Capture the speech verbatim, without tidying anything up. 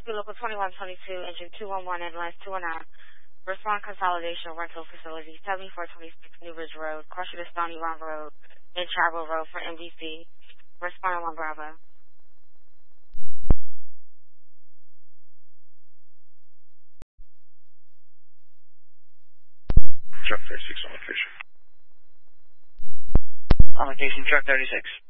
Rescue Local twenty-one twenty-two, engine two one one, ambulance two one nine. Respond Consolidation Rental Facility, seventy-four twenty-six New Ridge Road, Crusher to Stony Run Road, and Travel Road for N B C. Respond one Bravo. Truck thirty-six on location. On location, truck thirty-six.